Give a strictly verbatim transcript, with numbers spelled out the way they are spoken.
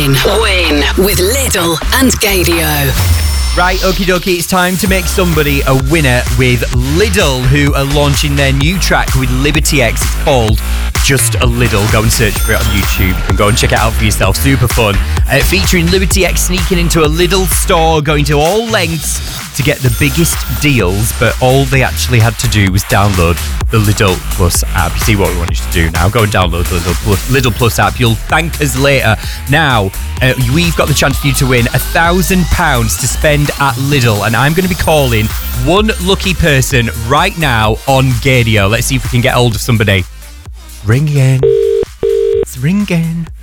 Win. Win with Lidl and Gaydio. Right, okie dokie, it's time to make somebody a winner with Lidl, who are launching their new track with Liberty X. It's called Just a Lidl. Go and search for it on YouTube. You can go and check it out for yourself. Super fun. Uh, featuring Liberty X sneaking into a Lidl store, going to all lengths to get the biggest deals, but all they actually had to do was download the Lidl Plus app. You see what we want you to do now. Go and download the Lidl Plus, Lidl Plus app. You'll thank us later. Now, uh, we've got the chance for you to win a thousand pounds to spend at Lidl, and I'm going to be calling one lucky person right now on Gaydio. Let's see if we can get hold of somebody. Ring in. It's ringing.